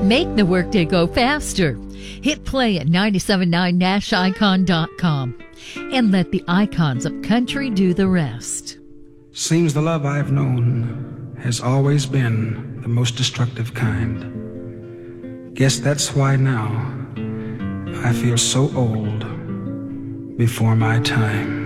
Make the workday go faster. Hit play at 979nashicon.com and let the icons of country do the rest. Seems the love I've known has always been the most destructive kind. Guess that's why now I feel so old before my time.